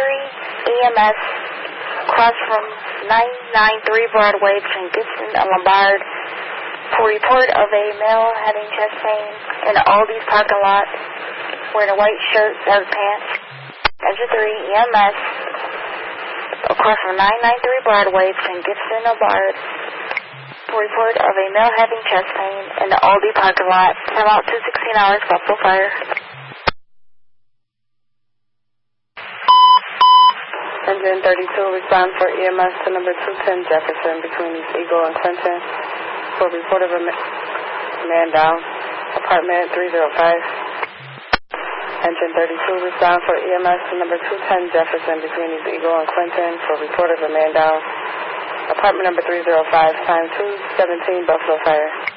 EMS across from 993 Broadway between Gibson and Lombard for report of a male having chest pain in the Aldi's parking lot wearing a white shirt, dark pants. Engine 3 EMS across from 993 Broadway between Gibson and Lombard for report of a male having chest pain in the Aldi parking lot. Time out 216 hours, Buffalo Fire. Engine 32, respond for EMS to number 210 Jefferson between East Eagle and Clinton for report of a man down, apartment 305. Engine 32, respond for EMS to number 210 Jefferson between East Eagle and Clinton for report of a man down, apartment number 305, time 217 Buffalo Fire.